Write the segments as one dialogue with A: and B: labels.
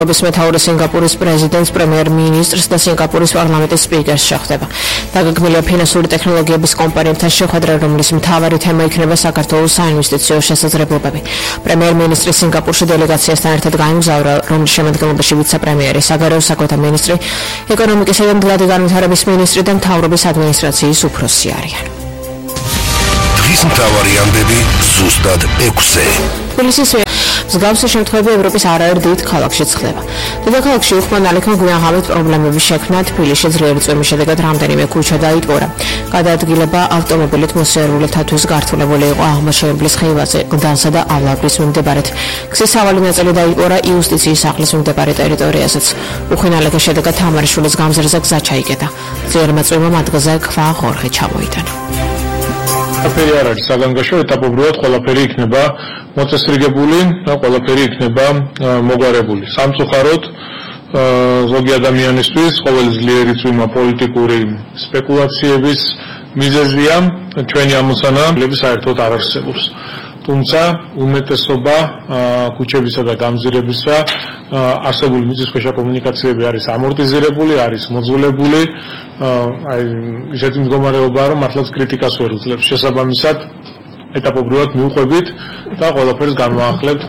A: მეთაური სინგაპურის პრეზიდენტს, პრემიერ-მინისტრს და სინგაპურის პარლამენტის სპიკერს შეხვდება. დაგეგმილია ფინანსური ტექნოლოგიების კომპანიებთან შეხვედრა, რომლის მთავარი თემა იქნება საქართველოს საინვესტიციო შესაძლებლობები. პრემიერ-მინისტრი სინგაპურში დელეგაციასთან ერთად გაემგზავრა, რომლის შემადგენლობაში ვიცე-პრემიერი, საგარეო საქმეთა მინისტრი, ეკონომიკისა და მდგრადი განვითარების მინისტრი და მთავრობის ადმინისტრაციის უფროსი არიან.
B: დღის მთავარი ამბები ზუსტად 6-ზე.
A: თბილისის მსგავსი შემთხვევები ევროპის არაერთ დიდ ქალაქშიც ხდება. დედაქალაქში უხმა ნალექმა გვიანღამით პრობლემების შექმნა, თბილისში ძლიერი წვიმის შედეგად რამდენიმე ქუჩა დაიტბორა. გადაადგილება ავტომობილით მოსიარულეთათვის გართულებული იყო აღმაშენებლის ხეივაზე, გდანსა და ავლაბრის მიმდებარედ. გზის სავალი ნაწილი დაიტბორა იუსტიციის სახლის მიმდებარე ტერიტორიაზეც. უხვი ნალექის შედეგად თამარიშვილის გამზირზე გზა ჩაიკეტა. ძლიერმა წვიმამ ადგილზე ქვა ხორხე ჩამოიტანა.
C: ყველაფერი არ არის საგანგაშო, ეტაპობრივად ყველაფერი იქნება მოწესრიგებული და ყველაფერი იქნება მოგვარებული. სამწუხაროდ ზოგი ადამიანისთვის ყოველი ძლიერი წვიმა პოლიტიკური სპეკულაციების მიზეზია, ჩვენი ამოცანა საერთოდ არ არსებობს. თუმცა უმეტესობა ქუჩებისა და გამზირებისა არსებული მიწისქვეშა კომუნიკაციები არის ამორტიზირებული, არის მოძველებული, ისეთი მდგომარეობაა, რომ მართლაც კრიტიკას ვერ უძლებს. შესაბამისად, ეტაპობრივად მივყვებით და ყველაფერს განვაახლებთ.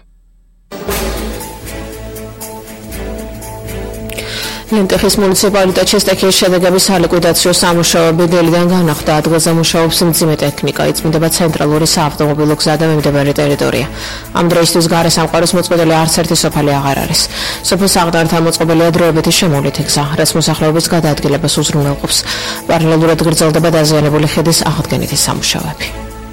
A: ლენტეხის მუნიციპალიტეტში სტექიის შედეგების სალიკვიდაციო სამუშაოები დილიდან განახლდა. ადგილზე მუშაობს მძიმე ტექნიკა, იწმინდება ცენტრალური საავტომობილო გზა და მიმდებარე ტერიტორია. ამ დროისთვის გარესამყაროს მოწყობილი არც ერთი სოფელი აღარ არის. სოფლის აღდგენთან მოწყობილია დროებითი შემოვლითი გზა, რაც მოსახლეობის გადაადგილებას უზრუნველყოფს. პარალელურად გრძელდება დაზიანებული ხიდის აღდგენითი სამუშაოები.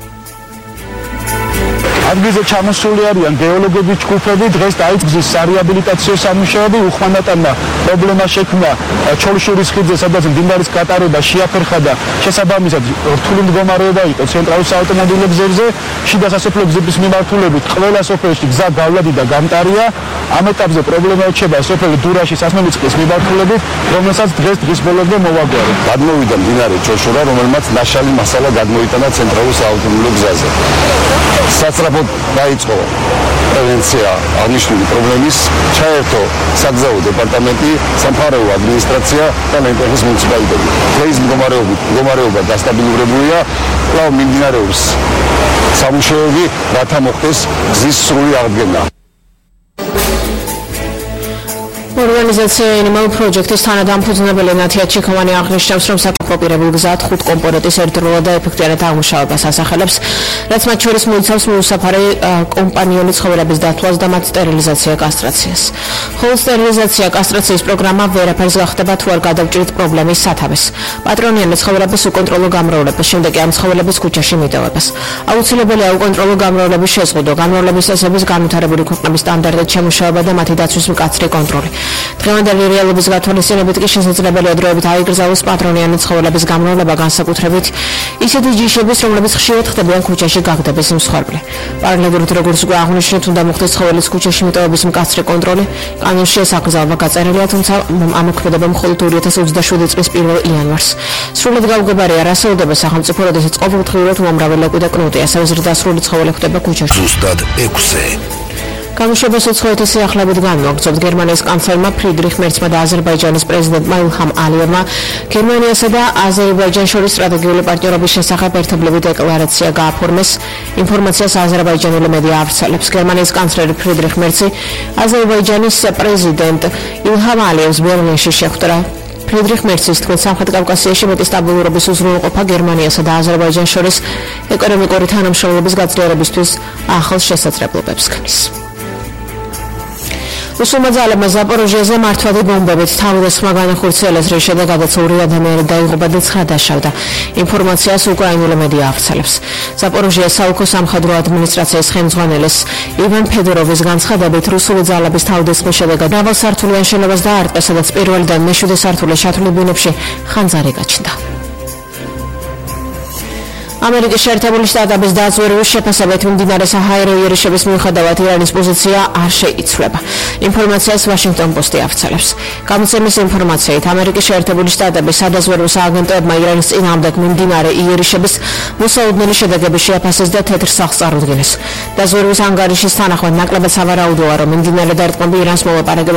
D: ადგილზე ჩამოსული არიან გეოლოგების ჯგუფები, დღეს დაიწყეს სარეაბილიტაციო სამუშაოები, უხმანატანმა პრობლემა შექმნა ჩოლშურის ხიდზე, სადაც მდინარის გატარება შეაფერხა და შესაბამისად რთული მდგომარეობა იყო ცენტრალურ საავტომობილო გზებზე. შიდა სასოფლო გზების მიმართულებით ყველა სოფელში გზა გავლადი და გამტარია. ამ ეტაპზე პრობლემა რჩება სოფელ დურაში სასმელიწკის მიმართულებით, რომელსაც დღეს ბოლომდე მოვაგვარეთ.
E: გადმოვიდა მდინარე ჩოლშურა, რომელმაც ნაშალი მასალა გადმოიტანა ცენტრალურ საავტომობილო გზაზე. სასწრაფოდ დაიწყო პრევენცია აღნიშნული პრობლემის, ჩაერთო საგზაო დეპარტამენტი, სამხარეო ადმინისტრაცია და ლენტეხის მუნიციპალიტეტი. დღეს მდგომარეობა დასტაბილურებულია, კვლავ მიმდინარეობს სამუშაოები, რათა მოხდეს გზის სრული აღდგენა.
A: ორგანიზაცია Animal Project-ის თანადამფუძნებელი ნათია ჩიქოვანი აღნიშნავს, რომ საკონკრეტულ გზად 5 კომპონენტის ერთდროულად და ეფექტურად აღმუშავებას ასახელებს, რაც მათ შორის მოიცავს მიუსაფარი კომპანიონი ცხოველების დათვლას და მათ სტერილიზაცია კასტრაციას. ხოლო სტერილიზაცია კასტრაციის პროგრამა ვერაფერს გახდება თუ არ გადავჭირთ პრობლემის სათავეს. პატრონიანი ცხოველების უკონტროლო გამრავლებას, შემდეგ კი ამ ცხოველების ქუჩაში მიტოვებას. აუცილებელია უკონტროლო გამრავლების შეზღუდვა, გამრავლების წესების განვითარებული ქვეყნების სტანდარტით შემუშავება და მათი დაცვის მკაცრი კონტროლი. დღევანდელი რეალობის გათვალისწინებით კი შესაძლებელია დროებით აიგრძელოს პატრონიანი ცხოველების გამრავლება, განსაკუთრებით ისეთი ჯიშების, რომლებიც ხშირად ხდებიან ქუჩაში გაგდების მსხვერპლი. პარალელურად, როგორც უკვე აღნიშნეთ, უნდა მოხდეს ცხოველის ქუჩაში მიტოვების მკაცრი კონტროლი. კანონში ეს აკრძალვა გაწერილია, თუმცა ამოქმედება მხოლოდ 2027 წლის 1 იანვარს. სრულად გაუგებარია რასაუდება სახელმწიფო, როდესაც ყოველდღიურად უამრავი ლეკვი და კნუტი, ასევე ზრდასრული ცხოველი ხდება ქუჩაში.
B: ზუსტად 6-ზე.
A: გამოშვებას უცხოეთის სიახლებით განმოგწევთ გერმანიის კანცლერმა ფრიდრიხ მერცმა და აზერბაიჯანის პრეზიდენტმა ილჰამ ალიევმა გერმანიასა და აზერბაიჯანს შორის სტრატეგიული პარტნიორობის შესახებ ერთობლივი დეკლარაცია გააფორმეს. ინფორმაციას აზერბაიჯანული მედია ავრცელებს. გერმანიის კანცლერი ფრიდრიხ მერცი აზერბაიჯანის პრეზიდენტ ილჰამ ალიევს ბერლინში შეხვდა. ფრიდრიხ მერცის თქმით, სამხრეთ კავკასიაში მეტი სტაბილურობის უზრუნველყოფა გერმანიასა და აზერბაიჯანს შორის ეკონომიკური თანამშრომლობის გაძლიერებისთვის ახალ შესაძლებლობებს ქმნის. რუსულმა ძალებმა ზაპოროჟიეზე მართვადი ბომბებით თავდასხმა განახორციელეს, რის შედეგადაც 2 ადამიანი დაიღუპა და 9 დაშავდა. ინფორმაციას უკრაინული მედია ავრცელებს. ზაპოროჟიეს საოლქო სამხედრო ადმინისტრაციის ხელმძღვანელის ივან ფედოროვის განცხადებით, რუსული ძალების თავდასხმის შედეგად მრავალსართულიან შენობას დაარტყეს, სადაც პირველიდან მე-7 სართული შათვლილ ბინებში ხანძარი გაჩნდა. ამერიკის შეერთებული შტატების დაზვერვის შეფასებით მიმდინარე საჰაერო იერიშების მიუხედავად ირანის პოზიცია არ შეიცვლება. ინფორმაციას ვაშინგტონ პოსტი ავრცელებს. გამოცემის ინფორმაციით, ამერიკის შეერთებული შტატების სადაზვერვო სააგენტოებმა ირანის წინააღმდეგ მიმდინარე იერიშების მოსაუდნელი შედეგები შეაფასეს და თეთრ სახლს წარუდგინეს. დაზვერვის ანგარიშის თანახმად ნაკლებად სავარაუდოა, რომ მიმდინარე დარტყმები ირანს მოლაპარაკებებს